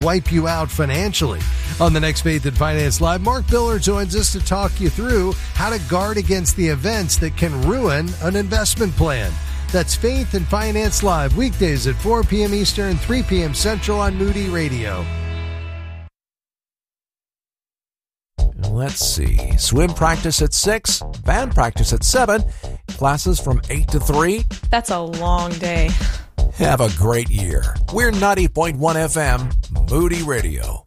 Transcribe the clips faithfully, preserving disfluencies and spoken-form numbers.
wipe you out financially. On the next Faith and Finance Live, Mark Biller joins us to talk you through how to guard against the events that can ruin an investment plan. That's Faith and Finance Live, weekdays at four p.m. Eastern, three p.m. Central on Moody Radio. Let's see. Swim practice at six, band practice at seven, classes from eight to three. That's a long day. Have a great year. We're ninety point one F M, Moody Radio.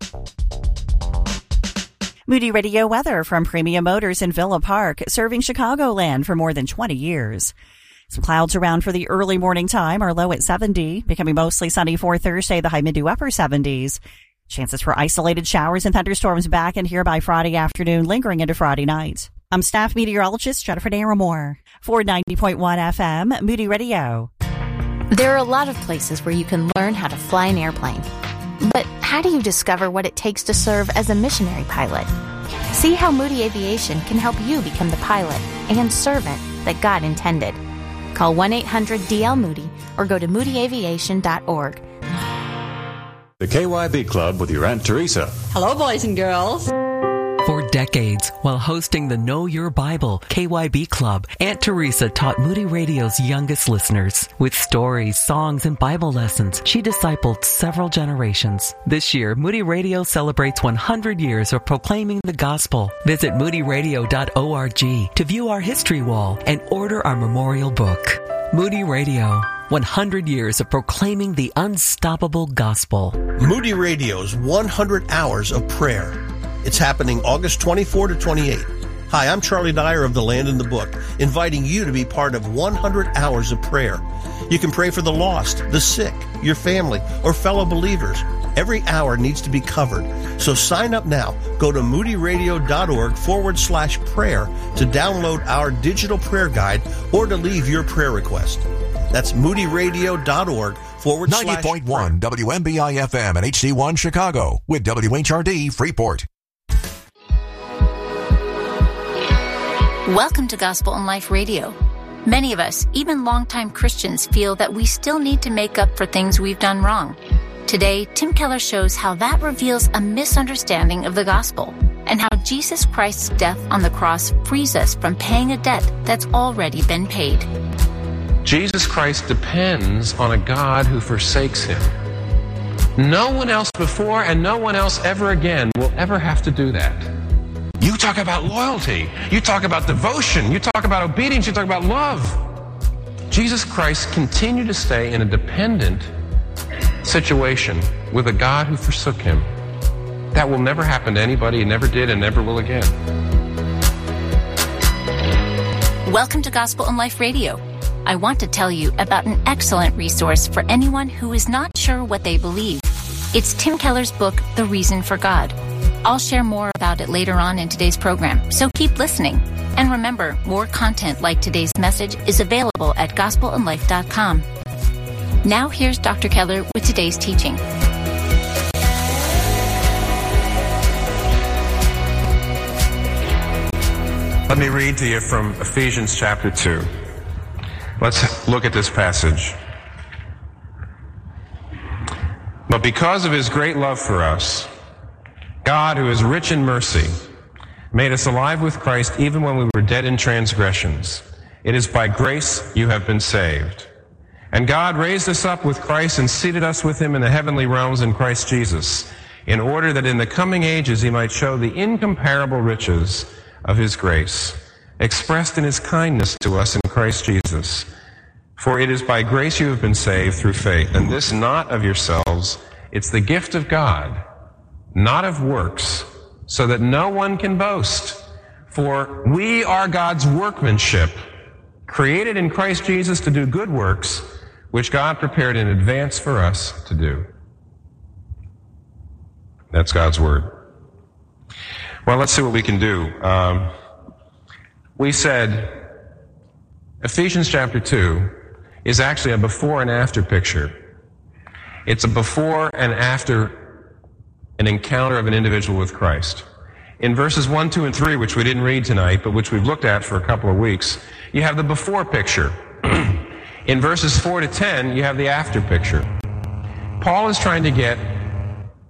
Moody Radio weather from Premium Motors in Villa Park, serving Chicagoland for more than twenty years. Some clouds around for the early morning time, our low at seventy, becoming mostly sunny for Thursday, the high mid to upper seventies. Chances for isolated showers and thunderstorms back in here by Friday afternoon, lingering into Friday night. I'm staff meteorologist Jennifer Naramore for ninety point one F M, Moody Radio. There are a lot of places where you can learn how to fly an airplane. But how do you discover what it takes to serve as a missionary pilot? See how Moody Aviation can help you become the pilot and servant that God intended. Call one eight hundred D L Moody or go to moody aviation dot org. The K Y B Club with your Aunt Teresa. Hello, boys and girls. For decades, while hosting the Know Your Bible K Y B Club, Aunt Teresa taught Moody Radio's youngest listeners. With stories, songs, and Bible lessons, she discipled several generations. This year, Moody Radio celebrates one hundred years of proclaiming the gospel. Visit moody radio dot org to view our history wall and order our memorial book. Moody Radio, one hundred years of proclaiming the unstoppable gospel. Moody Radio's one hundred hours of prayer. It's happening August twenty-fourth to twenty-eighth. Hi, I'm Charlie Dyer of The Land in the Book, inviting you to be part of one hundred hours of prayer. You can pray for the lost, the sick, your family, or fellow believers. Every hour needs to be covered. So sign up now. Go to moody radio dot org forward slash prayer to download our digital prayer guide or to leave your prayer request. That's moody radio dot org forward slash ninety point one W M B I F M and H D one Chicago with W H R D Freeport. Welcome to Gospel and Life Radio. Many of us, even longtime Christians, feel that we still need to make up for things we've done wrong. Today, Tim Keller shows how that reveals a misunderstanding of the gospel and how Jesus Christ's death on the cross frees us from paying a debt that's already been paid. Jesus Christ depends on a God who forsakes him. No one else before and no one else ever again will ever have to do that. You talk about loyalty. You talk about devotion. You talk about obedience. You talk about love. Jesus Christ continued to stay in a dependent situation with a God who forsook him. That will never happen to anybody. It never did and never will again. Welcome to Gospel and Life Radio. I want to tell you about an excellent resource for anyone who is not sure what they believe. It's Tim Keller's book, The Reason for God. I'll share more about it later on in today's program, so keep listening. And remember, more content like today's message is available at gospel and life dot com. Now here's Doctor Keller with today's teaching. Let me read to you from Ephesians chapter two. Let's look at this passage. But because of his great love for us, God, who is rich in mercy, made us alive with Christ even when we were dead in transgressions. It is by grace you have been saved. And God raised us up with Christ and seated us with him in the heavenly realms in Christ Jesus, in order that in the coming ages he might show the incomparable riches of his grace, expressed in his kindness to us in Christ Jesus. For it is by grace you have been saved through faith, and this not of yourselves, it's the gift of God, not of works, so that no one can boast. For we are God's workmanship, created in Christ Jesus to do good works, which God prepared in advance for us to do. That's God's word. Well, let's see what we can do. Um, we said Ephesians chapter two is actually a before and after picture. It's a before and after an encounter of an individual with Christ. In verses one, two, and three, which we didn't read tonight, but which we've looked at for a couple of weeks, you have the before picture. In verses four to ten, you have the after picture. Paul is trying to get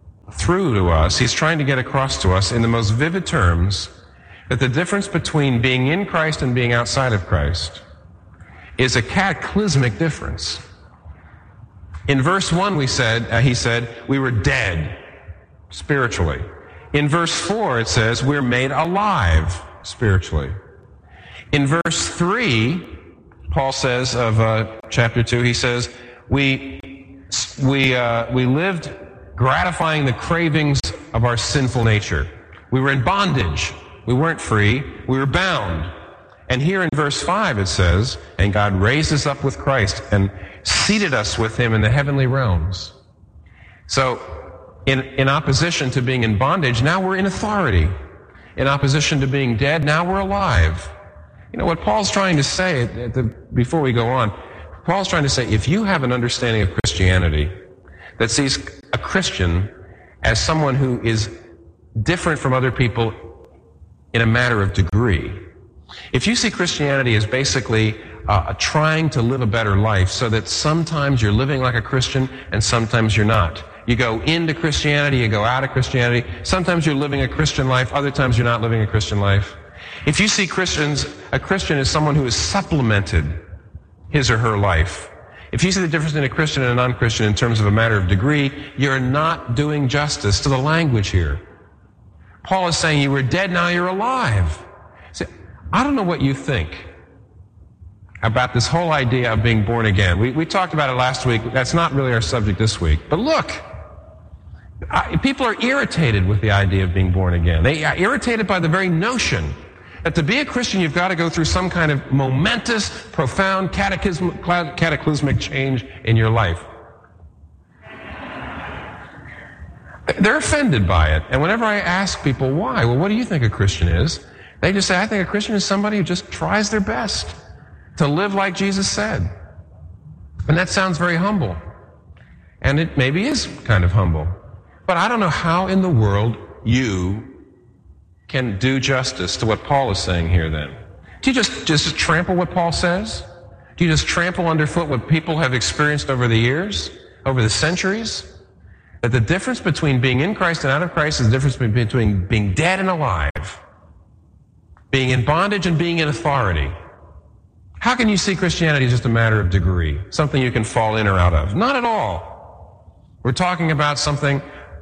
through to us, he's trying to get across to us in the most vivid terms that the difference between being in Christ and being outside of Christ is a cataclysmic difference. In verse one, we said, uh, he said, we were dead spiritually. In verse four, it says, we're made alive spiritually. In verse three, Paul says of uh, chapter two, he says, we we uh, we lived gratifying the cravings of our sinful nature. We were in bondage. We weren't free. We were bound. And here in verse five it says, and God raised us up with Christ and seated us with him in the heavenly realms. So, in, in opposition to being in bondage, now we're in authority. In opposition to being dead, now we're alive. You know, what Paul's trying to say, at the, before we go on, Paul's trying to say, if you have an understanding of Christianity that sees a Christian as someone who is different from other people in a matter of degree, if you see Christianity as basically uh, trying to live a better life so that sometimes you're living like a Christian and sometimes you're not. You go into Christianity, you go out of Christianity. Sometimes you're living a Christian life, other times you're not living a Christian life. If you see Christians, a Christian is someone who has supplemented his or her life. If you see the difference in a Christian and a non-Christian in terms of a matter of degree, you're not doing justice to the language here. Paul is saying you were dead, now you're alive. See, I don't know what you think about this whole idea of being born again. We, we talked about it last week. That's not really our subject this week. But look, I, people are irritated with the idea of being born again. They are irritated by the very notion that to be a Christian, you've got to go through some kind of momentous, profound, cataclysmic, cataclysmic change in your life. They're offended by it. And whenever I ask people why, well, what do you think a Christian is? They just say, I think a Christian is somebody who just tries their best to live like Jesus said. And that sounds very humble. And it maybe is kind of humble. But I don't know how in the world you can do justice to what Paul is saying here then. Do you just, just trample what Paul says? Do you just trample underfoot what people have experienced over the years, over the centuries? That the difference between being in Christ and out of Christ is the difference between being dead and alive, being in bondage and being in authority. How can you see Christianity as just a matter of degree, something you can fall in or out of? Not at all. We're talking about something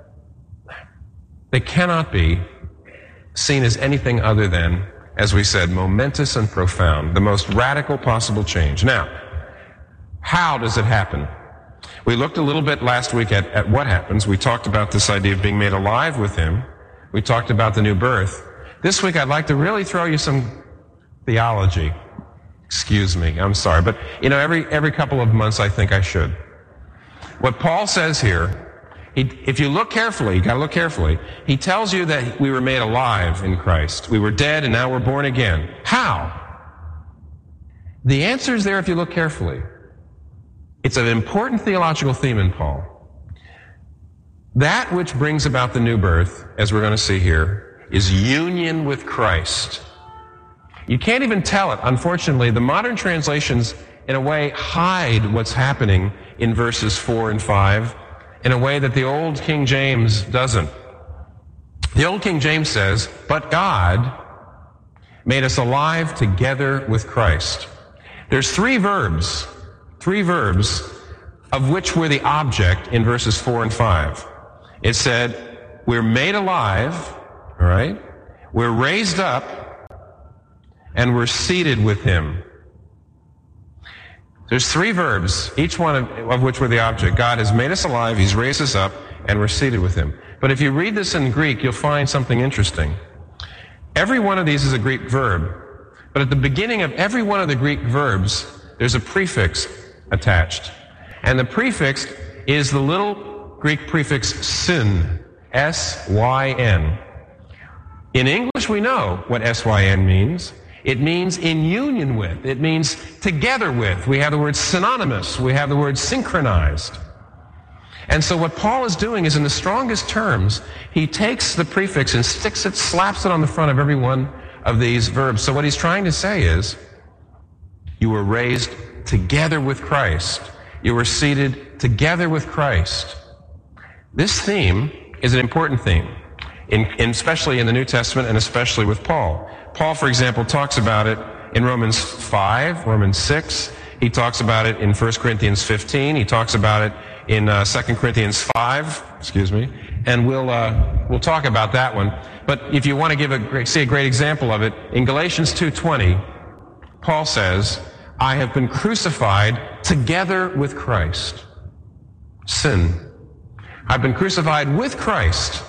that cannot be seen as anything other than, as we said, momentous and profound, the most radical possible change. Now, how does it happen? We looked a little bit last week at, at what happens. We talked about this idea of being made alive with him. We talked about the new birth. This week I'd like to really throw you some theology. Excuse me, I'm sorry. But, you know, every, every couple of months I think I should. What Paul says here, he, if you look carefully, you gotta look carefully, he tells you that we were made alive in Christ. We were dead and now we're born again. How? The answer is there if you look carefully. It's an important theological theme in Paul. That which brings about the new birth, as we're going to see here, is union with Christ. You can't even tell it. Unfortunately, the modern translations, in a way, hide what's happening in verses four and five in a way that the old King James doesn't. The old King James says, but God made us alive together with Christ. There's three verbs Three verbs, of which were the object in verses four and five. It said, we're made alive, all right? We're raised up, and we're seated with him. There's three verbs, each one of, of which were the object. God has made us alive, he's raised us up, and we're seated with him. But if you read this in Greek, you'll find something interesting. Every one of these is a Greek verb, but at the beginning of every one of the Greek verbs, there's a prefix attached. And the prefix is the little Greek prefix syn, S Y N. In English, we know what S Y N means. It means in union with. It means together with. We have the word synonymous. We have the word synchronized. And so what Paul is doing is, in the strongest terms, he takes the prefix and sticks it, slaps it on the front of every one of these verbs. So what he's trying to say is, you were raised together with Christ. You were seated together with Christ. This theme is an important theme, in, in especially in the New Testament and especially with Paul. Paul, for example, talks about it in Romans five, Romans six. He talks about it in First Corinthians fifteen. He talks about it in uh, Second Corinthians five, excuse me. And we'll uh, we'll talk about that one. But if you want to give a see a great example of it, in Galatians two twenty, Paul says, I have been crucified together with Christ. Sin. I've been crucified with Christ.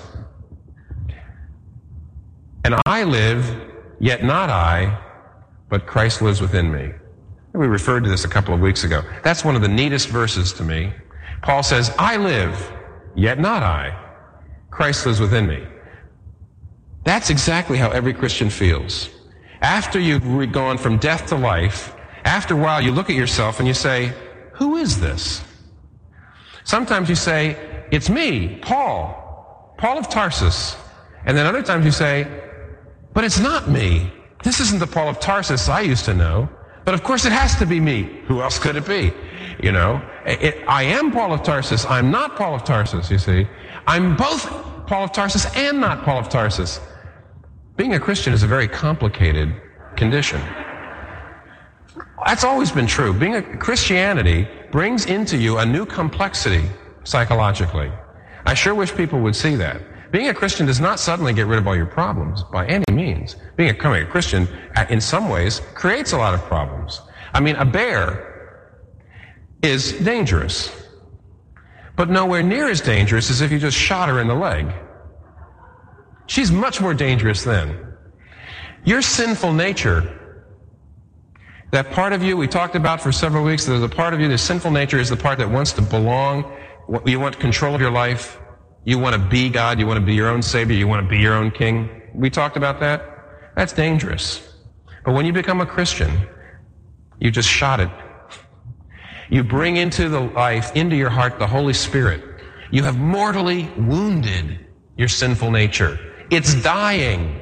And I live, yet not I, but Christ lives within me. We referred to this a couple of weeks ago. That's one of the neatest verses to me. Paul says, I live, yet not I. Christ lives within me. That's exactly how every Christian feels. After you've gone from death to life, after a while you look at yourself and you say, who is this? Sometimes you say, it's me, Paul, Paul of Tarsus. And then other times you say, but it's not me. This isn't the Paul of Tarsus I used to know. But of course it has to be me. Who else could it be? You know, it, I am Paul of Tarsus. I'm not Paul of Tarsus, you see. I'm both Paul of Tarsus and not Paul of Tarsus. Being a Christian is a very complicated condition. That's always been true. Being a Christianity brings into you a new complexity psychologically. I sure wish people would see that. Being a Christian does not suddenly get rid of all your problems by any means. Being a, becoming a Christian, in some ways, creates a lot of problems. I mean, a bear is dangerous, but nowhere near as dangerous as if you just shot her in the leg. She's much more dangerous then. Your sinful nature, that part of you we talked about for several weeks, there's a part of you, the sinful nature is the part that wants to belong, you want control of your life, you want to be God, you want to be your own Savior, you want to be your own King. We talked about that. That's dangerous. But when you become a Christian, you just shot it. You bring into the life, into your heart, the Holy Spirit. You have mortally wounded your sinful nature. It's dying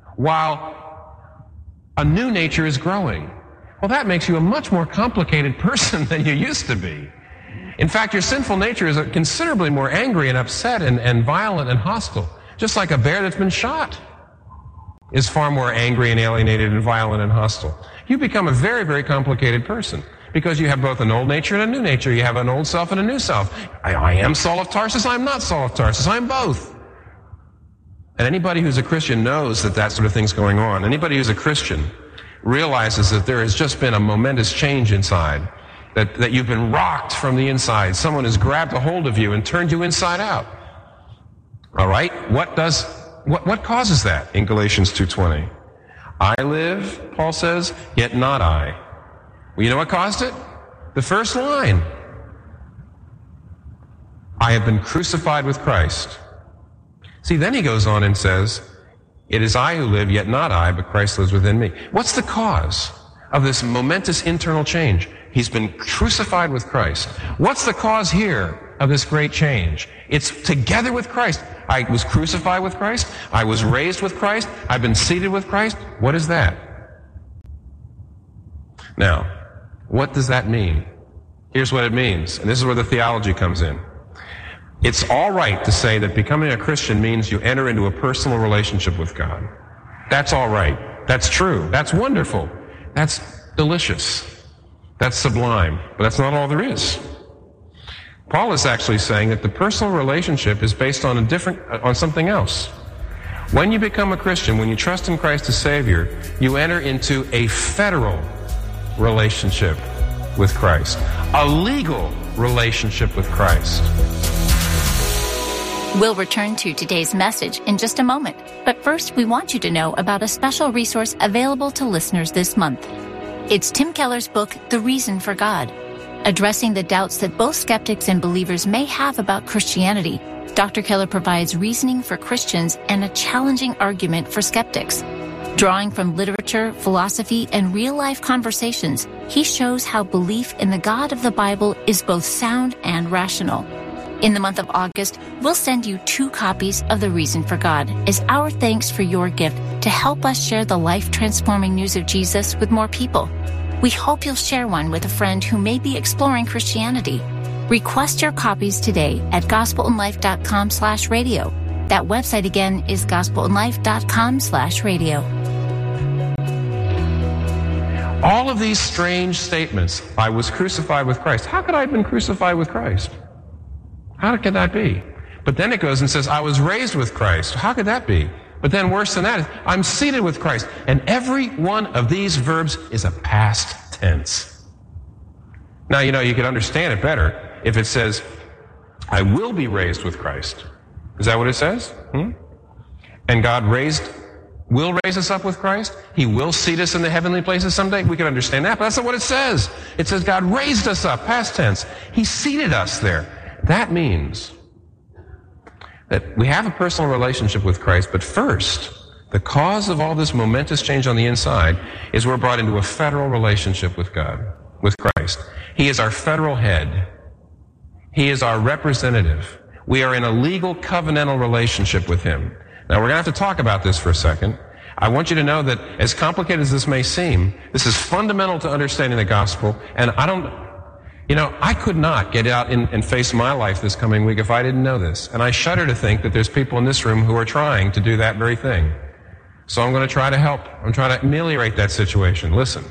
while a new nature is growing. Well, that makes you a much more complicated person than you used to be. In fact, your sinful nature is considerably more angry and upset and, and violent and hostile. Just like a bear that's been shot is far more angry and alienated and violent and hostile. You become a very, very complicated person because you have both an old nature and a new nature. You have an old self and a new self. I, I am Saul of Tarsus. I'm not Saul of Tarsus. I'm both. And anybody who's a Christian knows that that sort of thing's going on. Anybody who's a Christian realizes that there has just been a momentous change inside. That, that you've been rocked from the inside. Someone has grabbed a hold of you and turned you inside out. All right? What does, what, what causes that in Galatians two twenty? I live, Paul says, yet not I. Well, you know what caused it? The first line. I have been crucified with Christ. See, then he goes on and says, it is I who live, yet not I, but Christ lives within me. What's the cause of this momentous internal change? He's been crucified with Christ. What's the cause here of this great change? It's together with Christ. I was crucified with Christ. I was raised with Christ. I've been seated with Christ. What is that? Now, what does that mean? Here's what it means, and this is where the theology comes in. It's all right to say that becoming a Christian means you enter into a personal relationship with God. That's all right. That's true. That's wonderful. That's delicious. That's sublime, but that's not all there is. Paul is actually saying that the personal relationship is based on a different, on something else. When you become a Christian, when you trust in Christ as Savior, you enter into a federal relationship with Christ, a legal relationship with Christ. We'll return to today's message in just a moment, but first we want you to know about a special resource available to listeners this month. It's Tim Keller's book, The Reason for God. Addressing the doubts that both skeptics and believers may have about Christianity, Doctor Keller provides reasoning for Christians and a challenging argument for skeptics. Drawing from literature, philosophy, and real-life conversations, he shows how belief in the God of the Bible is both sound and rational. In the month of August, we'll send you two copies of The Reason for God as our thanks for your gift to help us share the life-transforming news of Jesus with more people. We hope you'll share one with a friend who may be exploring Christianity. Request your copies today at gospel in life dot com slash radio That website again is gospelandlife.com slash radio. All of these strange statements, I was crucified with Christ. How could I have been crucified with Christ? How could that be? But then it goes and says, I was raised with Christ. How could that be? But then worse than that is, I'm seated with Christ. And every one of these verbs is a past tense. Now, you know, you could understand it better if it says, I will be raised with Christ. Is that what it says? Hmm? And God raised, will raise us up with Christ? He will seat us in the heavenly places someday? We could understand that, but that's not what it says. It says God raised us up, past tense. He seated us there. That means that we have a personal relationship with Christ, but first, the cause of all this momentous change on the inside is we're brought into a federal relationship with God, with Christ. He is our federal head. He is our representative. We are in a legal covenantal relationship with Him. Now, we're going to have to talk about this for a second. I want you to know that as complicated as this may seem, this is fundamental to understanding the gospel, and I don't, you know, I could not get out and, and face my life this coming week if I didn't know this. And I shudder to think that there's people in this room who are trying to do that very thing. So I'm going to try to help. I'm trying to ameliorate that situation. Listen.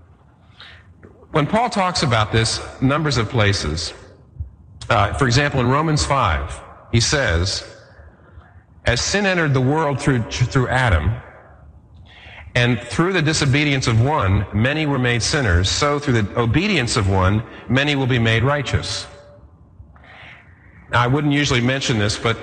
When Paul talks about this, numbers of places, uh, for example, in Romans five, he says, as sin entered the world through, through Adam, and through the disobedience of one, many were made sinners, so through the obedience of one, many will be made righteous. Now, I wouldn't usually mention this, but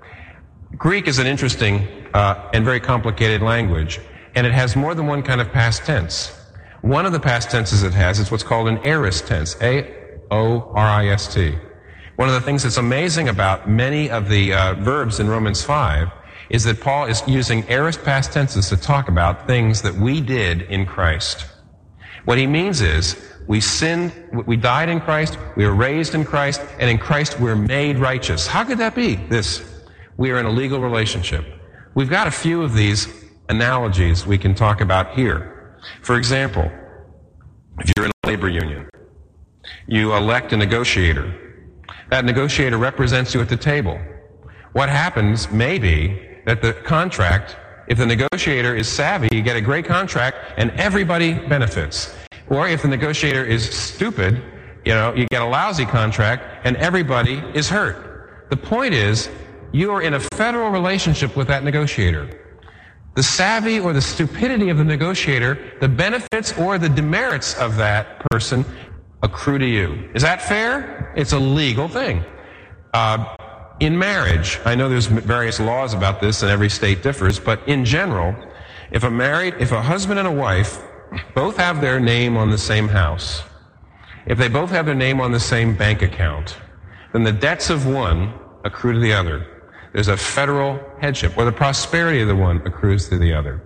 Greek is an interesting uh, and very complicated language, and it has more than one kind of past tense. One of the past tenses it has is what's called an aorist tense, A O R I S T. One of the things that's amazing about many of the uh, verbs in Romans five is that Paul is using aorist past tenses to talk about things that we did in Christ. What he means is, we sinned, we died in Christ, we were raised in Christ, and in Christ we're made righteous. How could that be? This. We are in a legal relationship. We've got a few of these analogies we can talk about here. For example, if you're in a labor union, you elect a negotiator. That negotiator represents you at the table. What happens may be that the contract, if the negotiator is savvy, you get a great contract and everybody benefits. Or if the negotiator is stupid, you know, you get a lousy contract and everybody is hurt. The point is, you are in a federal relationship with that negotiator. The savvy or the stupidity of the negotiator, the benefits or the demerits of that person accrue to you. Is that fair? It's a legal thing. Uh, in marriage, I know there's various laws about this and every state differs, but in general, if a married, if a husband and a wife both have their name on the same house, if they both have their name on the same bank account, then the debts of one accrue to the other. There's a federal headship, or the prosperity of the one accrues to the other.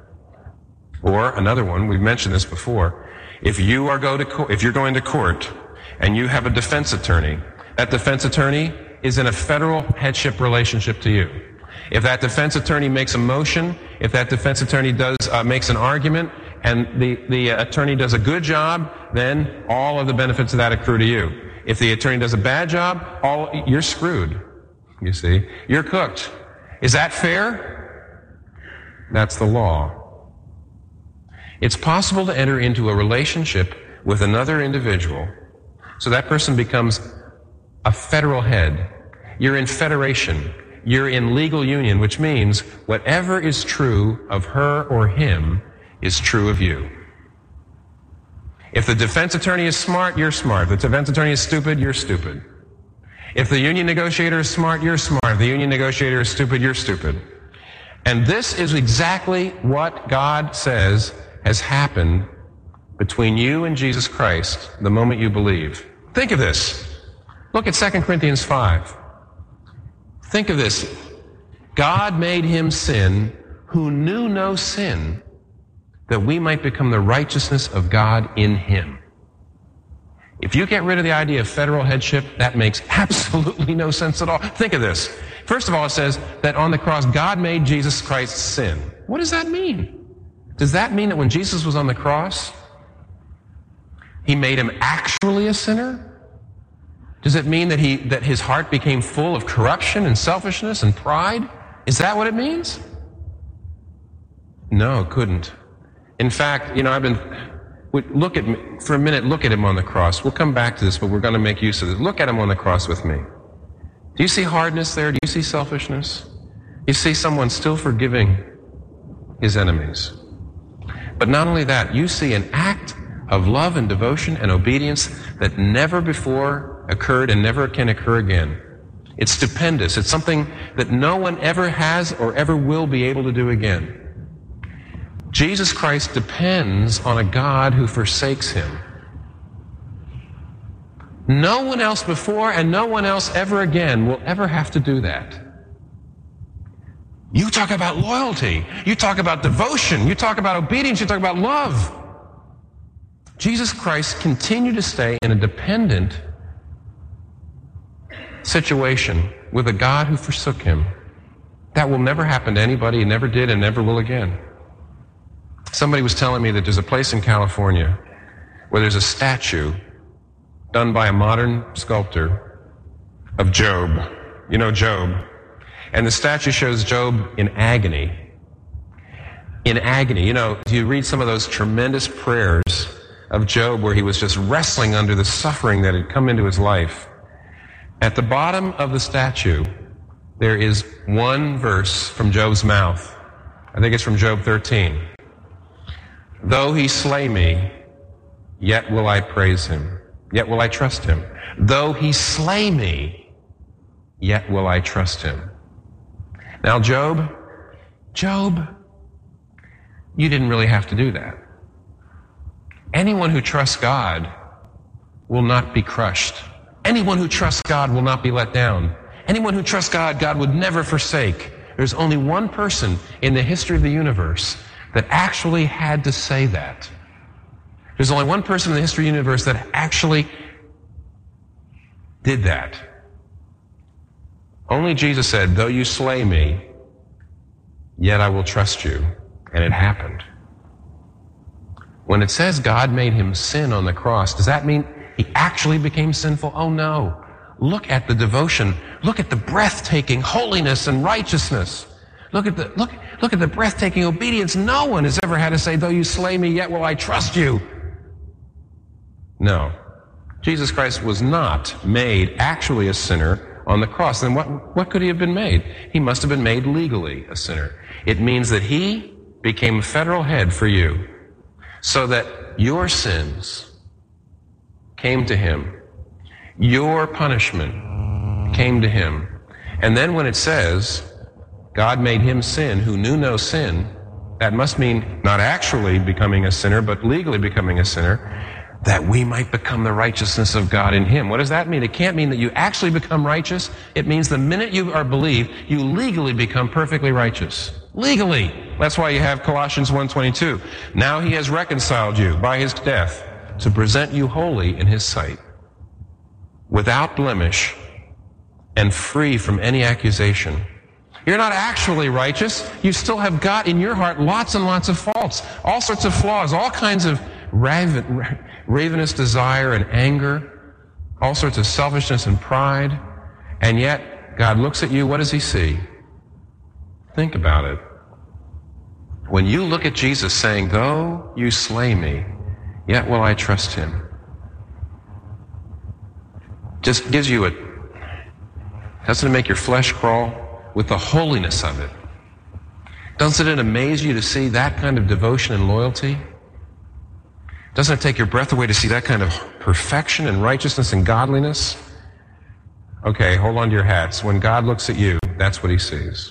Or another one, we've mentioned this before, if you are go to co- if you're going to court and you have a defense attorney, that defense attorney is in a federal headship relationship to you. If that defense attorney makes a motion, if that defense attorney does uh, makes an argument, and the the uh, attorney does a good job, then all of the benefits of that accrue to you. If the attorney does a bad job, all you're screwed. You see, you're cooked. Is that fair? That's the law. It's possible to enter into a relationship with another individual so that person becomes a federal head. You're in federation. You're in legal union, which means whatever is true of her or him is true of you. If the defense attorney is smart, you're smart. If the defense attorney is stupid, you're stupid. If the union negotiator is smart, you're smart. If the union negotiator is stupid, you're stupid. And this is exactly what God says has happened between you and Jesus Christ the moment you believe. Think of this. Look at Second Corinthians five. Think of this. God made him sin who knew no sin, that we might become the righteousness of God in him. If you get rid of the idea of federal headship, that makes absolutely no sense at all. Think of this. First of all, it says that on the cross, God made Jesus Christ sin. What does that mean? Does that mean that when Jesus was on the cross, he made him actually a sinner? Does it mean that he that his heart became full of corruption and selfishness and pride? Is that what it means? No, it couldn't. In fact, you know, I've been, look at me, for a minute, look at him on the cross. We'll come back to this, but we're going to make use of this. Look at him on the cross with me. Do you see hardness there? Do you see selfishness? You see someone still forgiving his enemies. But not only that, you see an act of love and devotion and obedience that never before occurred and never can occur again. It's stupendous. It's something that no one ever has or ever will be able to do again. Jesus Christ depends on a God who forsakes him. No one else before and no one else ever again will ever have to do that. You talk about loyalty. You talk about devotion. You talk about obedience. You talk about love. Jesus Christ continued to stay in a dependent situation with a God who forsook him. That will never happen to anybody. It never did and never will again. Somebody was telling me that there's a place in California where there's a statue done by a modern sculptor of Job. You know Job. And the statue shows Job in agony. In agony. You know, you read some of those tremendous prayers of Job where he was just wrestling under the suffering that had come into his life. At the bottom of the statue, there is one verse from Job's mouth. I think it's from Job thirteen. Though he slay me, yet will I praise him. Yet will I trust him. Though he slay me, yet will I trust him. Now, Job, Job, you didn't really have to do that. Anyone who trusts God will not be crushed. Anyone who trusts God will not be let down. Anyone who trusts God, God would never forsake. There's only one person in the history of the universe that actually had to say that. There's only one person in the history of the universe that actually did that. Only Jesus said, though you slay me, yet I will trust you. And it happened. When it says God made him sin on the cross, does that mean he actually became sinful? Oh no. Look at the devotion. Look at the breathtaking holiness and righteousness. Look at the, look, look at the breathtaking obedience. No one has ever had to say, though you slay me, yet will I trust you. No. Jesus Christ was not made actually a sinner on the cross. Then what, what could he have been made? He must have been made legally a sinner. It means that he became a federal head for you so that your sins came to him. Your punishment came to him. And then when it says, God made him sin who knew no sin, that must mean not actually becoming a sinner, but legally becoming a sinner, that we might become the righteousness of God in him. What does that mean? It can't mean that you actually become righteous. It means the minute you are believed, you legally become perfectly righteous. Legally. That's why you have Colossians one twenty-two. Now he has reconciled you by his death to present you holy in his sight, without blemish and free from any accusation. You're not actually righteous. You still have got in your heart lots and lots of faults, all sorts of flaws, all kinds of raven, ravenous desire and anger, all sorts of selfishness and pride. And yet, God looks at you, what does he see? Think about it. When you look at Jesus saying, though you slay me, yet will I trust him. Just gives you a, doesn't it make your flesh crawl with the holiness of it? Doesn't it amaze you to see that kind of devotion and loyalty? Doesn't it take your breath away to see that kind of perfection and righteousness and godliness? Okay, hold on to your hats. When God looks at you, that's what he sees.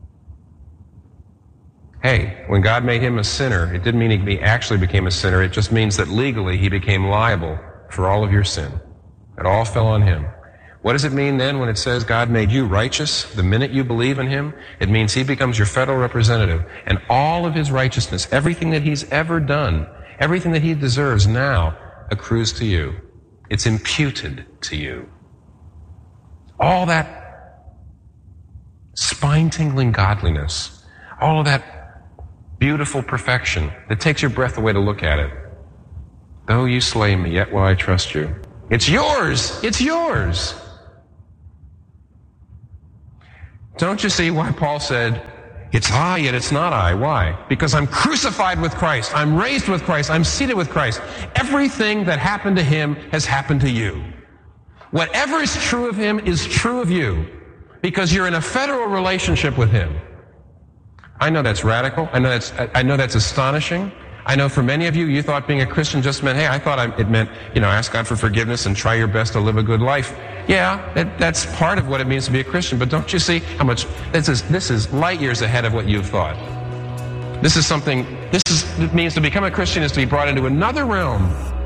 Hey, when God made him a sinner, it didn't mean he actually became a sinner. It just means that legally he became liable for all of your sin. It all fell on him. What does it mean then when it says God made you righteous? The minute you believe in him, it means he becomes your federal representative. And all of his righteousness, everything that he's ever done, everything that he deserves now accrues to you. It's imputed to you. All that spine-tingling godliness, all of that beautiful perfection that takes your breath away to look at it. Though you slay me, yet will I trust you. It's yours. It's yours. Don't you see why Paul said, it's I, yet it's not I? Why? Because I'm crucified with Christ. I'm raised with Christ. I'm seated with Christ. Everything that happened to him has happened to you. Whatever is true of him is true of you because you're in a federal relationship with him. I know that's radical. I know that's, I know that's astonishing. I know for many of you, you thought being a Christian just meant, hey, I thought I, it meant, you know, ask God for forgiveness and try your best to live a good life. Yeah, that, that's part of what it means to be a Christian, but don't you see how much, this is, this is light years ahead of what you've thought. This is something, this is, it means to become a Christian is to be brought into another realm.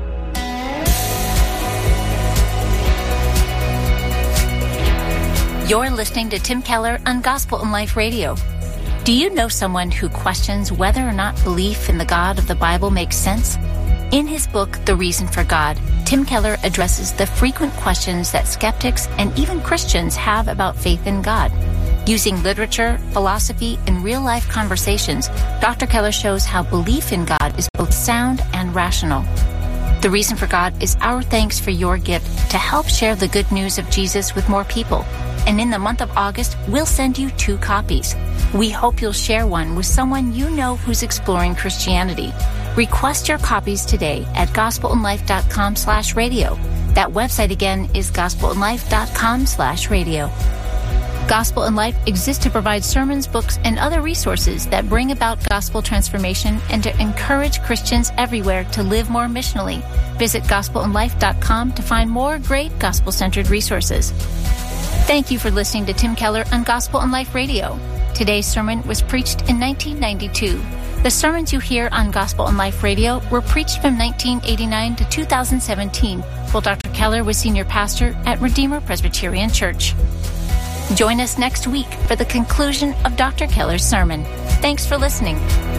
You're listening to Tim Keller on Gospel in Life Radio. Do you know someone who questions whether or not belief in the God of the Bible makes sense? In his book, The Reason for God, Tim Keller addresses the frequent questions that skeptics and even Christians have about faith in God. Using literature, philosophy, and real-life conversations, Doctor Keller shows how belief in God is both sound and rational. The Reason for God is our thanks for your gift to help share the good news of Jesus with more people. And in the month of August, we'll send you two copies. We hope you'll share one with someone you know who's exploring Christianity. Request your copies today at gospelinlife.com slash radio. That website again is gospelinlife.com slash radio. Gospel in Life exists to provide sermons, books, and other resources that bring about gospel transformation and to encourage Christians everywhere to live more missionally. Visit gospel in life dot com to find more great gospel-centered resources. Thank you for listening to Tim Keller on Gospel in Life Radio. Today's sermon was preached in nineteen ninety-two. The sermons you hear on Gospel in Life Radio were preached from nineteen eighty-nine to two thousand seventeen, while Doctor Keller was senior pastor at Redeemer Presbyterian Church. Join us next week for the conclusion of Doctor Keller's sermon. Thanks for listening.